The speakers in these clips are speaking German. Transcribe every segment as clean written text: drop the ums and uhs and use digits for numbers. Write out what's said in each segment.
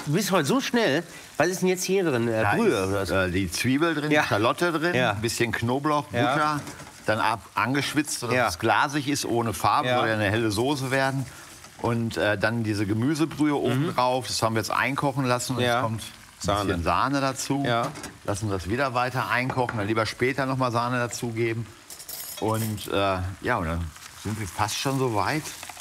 du bist heute so schnell. Was ist denn jetzt hier drin? Brühe oder so? Die Zwiebel drin, Ja. die Schalotte drin, Ja. ein bisschen Knoblauch, Ja. Butter, dann angeschwitzt, sodass Ja. es glasig ist, ohne Farbe, Ja. soll ja eine helle Soße werden. Und dann diese Gemüsebrühe oben drauf, das haben wir jetzt einkochen lassen. Und Ja. jetzt kommt ein bisschen Sahne dazu. Ja. Lassen das wieder weiter einkochen, dann lieber später noch mal Sahne dazugeben. Und ja, und dann sind wir fast schon so weit.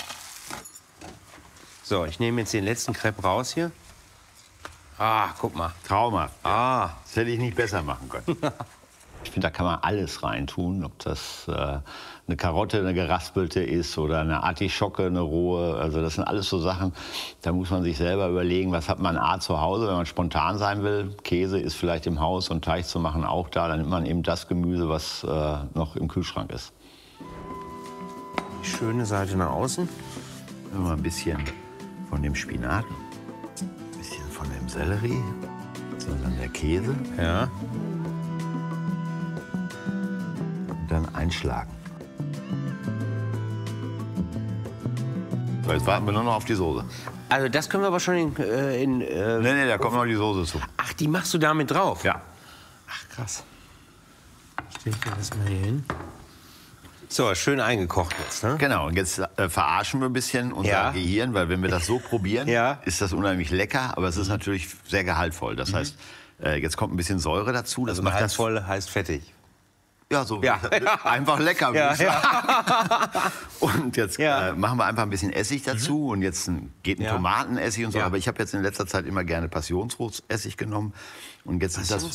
So, ich nehme jetzt den letzten Crepe raus hier. Ah, guck mal. Traumhaft. Ah, Das hätte ich nicht besser machen können. Ich finde, da kann man alles reintun, ob das eine Karotte, eine geraspelte ist oder eine Artischocke, eine rohe. Also das sind alles so Sachen, da muss man sich selber überlegen, was hat man zu Hause, wenn man spontan sein will. Käse ist vielleicht im Haus und Teig zu machen auch da. Dann nimmt man eben das Gemüse, was noch im Kühlschrank ist. die schöne Seite nach außen. Mal ein bisschen von dem Spinat, ein bisschen von dem Sellerie, so dann der Käse Ja. und dann einschlagen. So, jetzt warten wir nur noch auf die Soße. Also das können wir aber schon Nee, da kommt noch die Soße zu. Ach, die machst du damit drauf? Ja. Ach, krass. Stell ich dir das mal hier hin. So, schön eingekocht jetzt, ne? Genau, und jetzt verarschen wir ein bisschen unser Ja. Gehirn, weil wenn wir das so probieren, Ja. ist das unheimlich lecker, aber es ist natürlich sehr gehaltvoll. Das heißt, jetzt kommt ein bisschen Säure dazu. Das Also macht das gehaltvoll heißt fettig. ja, so Ja. einfach lecker. Ja, würde ich sagen. Und jetzt Ja. machen wir einfach ein bisschen Essig dazu und jetzt geht ein Ja. Tomatenessig und so. Ja. Aber ich habe jetzt in letzter Zeit immer gerne Passionsfruchtessig genommen und jetzt ist das